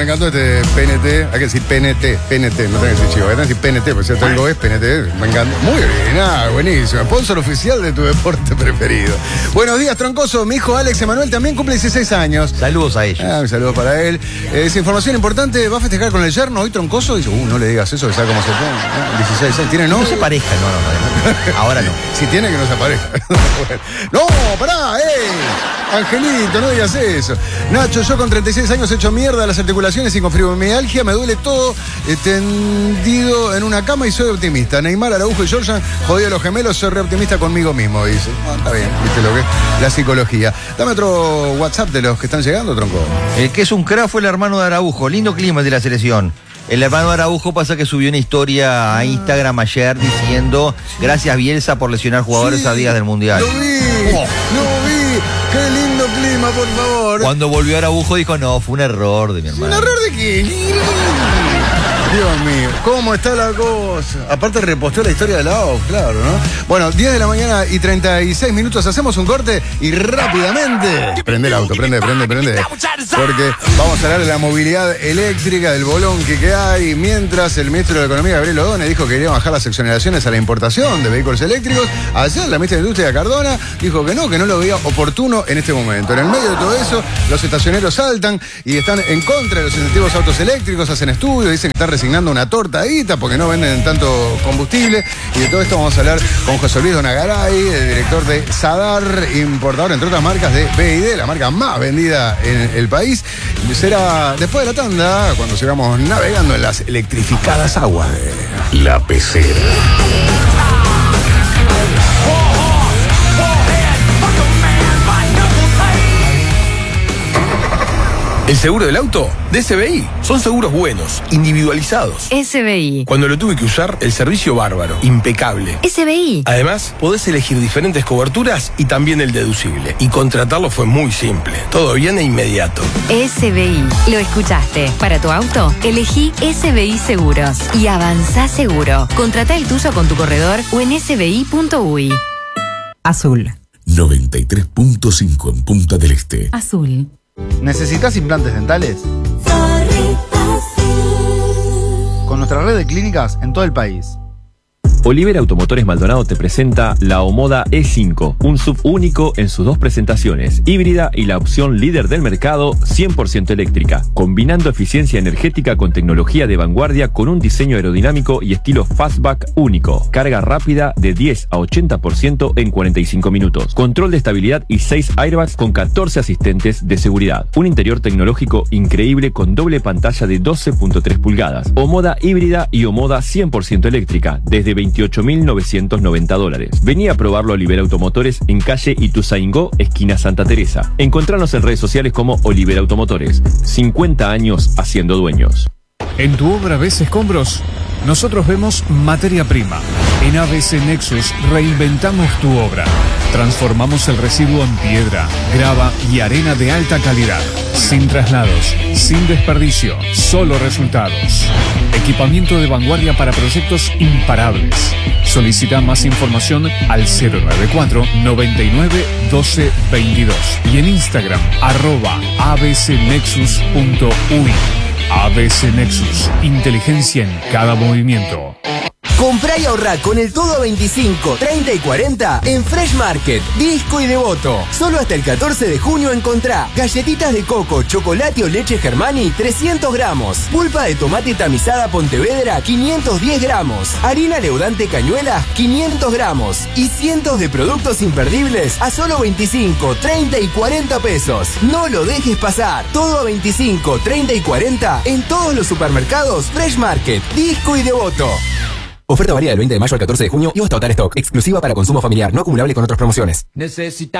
encantó este PNT. Hay que decir PNT, no tengo que decir chivo, hay que decir PNT, porque si yo tengo es PNT. Me encanta. Muy bien, buenísimo. Sponsor oficial de tu deporte preferido. Buenos días, Troncoso. Mi hijo Alex Emanuel también cumple 16 años. Saludos a ellos. Un saludo para él. Esa información importante, va a festejar con el yerno hoy, Troncoso. Dice, no le digas eso, que sabe cómo se pone. 16 años. ¿Tiene novio? No se pareja, no. Ahora no. Si tiene, que no se aparezca. No, pará, Angelito, no digas eso. Nacho, yo con 36 años he hecho mierda las articulaciones y con fibromialgia me duele todo tendido en una cama y soy optimista. Neymar, Araujo y Georgian, jodido a los gemelos, soy re optimista conmigo mismo, dice. Está bien, viste lo que es la psicología. Dame otro WhatsApp de los que están llegando, Tronco. El que es un crack fue el hermano de Araujo. Lindo clima de la selección. El hermano de Araujo pasa que subió una historia a Instagram ayer diciendo gracias Bielsa por lesionar jugadores a días del Mundial. Lo vi. Qué lindo clima, por favor. Cuando volvió Araujo dijo, no, fue un error de mi hermano. ¿Un error de qué? Dios mío, ¿cómo está la cosa? Aparte reposteó la historia de la OF, claro, ¿no? Bueno, 10 de la mañana y 36 minutos, hacemos un corte y rápidamente... Prende el auto, prende. Porque vamos a hablar de la movilidad eléctrica, del bolón que hay, mientras el ministro de Economía, Gabriel Odone, dijo que quería bajar las exoneraciones a la importación de vehículos eléctricos. Ayer la ministra de Industria, Cardona, dijo que no lo veía oportuno en este momento. En el medio de todo eso, los estacioneros saltan y están en contra de los incentivos a autos eléctricos, hacen estudios, dicen que están resignando una tortadita porque no venden tanto combustible. Y de todo esto vamos a hablar con José Luis Donagaray, el director de Sadar, importador entre otras marcas de BYD, la marca más vendida en el país. Será después de la tanda, cuando sigamos navegando en las electrificadas aguas de La Pecera. ¿El seguro del auto? De SBI. Son seguros buenos, individualizados. SBI. Cuando lo tuve que usar, el servicio bárbaro, impecable. SBI. Además, podés elegir diferentes coberturas y también el deducible. Y contratarlo fue muy simple. Todo bien e inmediato. SBI. Lo escuchaste. Para tu auto, elegí SBI Seguros. Y avanzá seguro. Contratá el tuyo con tu corredor o en sbi.uy. Azul. 93.5 en Punta del Este. Azul. ¿Necesitas implantes dentales? Con nuestra red de clínicas en todo el país. Olivera Automotores Maldonado te presenta la Omoda E5, un SUV único en sus dos presentaciones, híbrida y la opción líder del mercado, 100% eléctrica, combinando eficiencia energética con tecnología de vanguardia con un diseño aerodinámico y estilo fastback único, carga rápida de 10 a 80% en 45 minutos, control de estabilidad y 6 airbags con 14 asistentes de seguridad, un interior tecnológico increíble con doble pantalla de 12.3 pulgadas, Omoda híbrida y Omoda 100% eléctrica, desde $28.990. Vení a probarlo a Olivera Automotores en calle Ituzaingó, esquina Santa Teresa. Encontranos en redes sociales como Olivera Automotores. 50 años haciendo dueños. En tu obra ves escombros, nosotros vemos materia prima. En ABC Nexus reinventamos tu obra. Transformamos el residuo en piedra, grava y arena de alta calidad. Sin traslados, sin desperdicio, solo resultados. Equipamiento de vanguardia para proyectos imparables. Solicita más información al 094 99 12 22 y en Instagram @abcnexus.uy. ABC Nexus, inteligencia en cada movimiento. Comprá y ahorrá con el todo a 25, 30 y 40 en Fresh Market, Disco y Devoto. Solo hasta el 14 de junio encontrá galletitas de coco, chocolate o leche Germani 300 gramos, pulpa de tomate tamizada Pontevedra 510 gramos, harina leudante Cañuelas 500 gramos y cientos de productos imperdibles a solo 25, 30 y 40 pesos. No lo dejes pasar. Todo a 25, 30 y 40 en todos los supermercados Fresh Market, Disco y Devoto. Oferta varía del 20 de mayo al 14 de junio y hasta agotar stock. Exclusiva para consumo familiar, no acumulable con otras promociones.